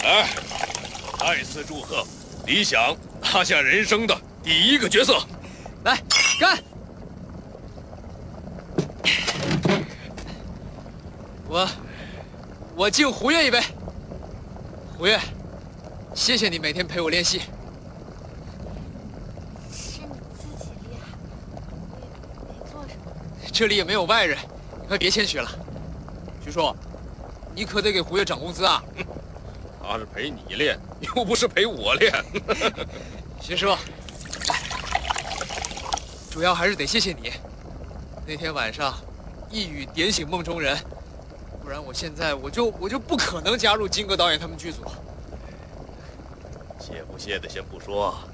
哎，再次祝贺李想拿下人生的第1个角色。 来，干！我敬胡越一杯。胡越，谢谢你每天陪我练习。 是你自己厉害，我也没做什么。 这里也没有外人，你快别谦虚了。徐叔，你可得给胡越涨工资啊！ 他是陪你练，又不是陪我练。 徐叔，主要还是得谢谢你。那天晚上，一语点醒梦中人，不然我现在我就不可能加入金戈导演他们剧组。 谢不谢的先不说，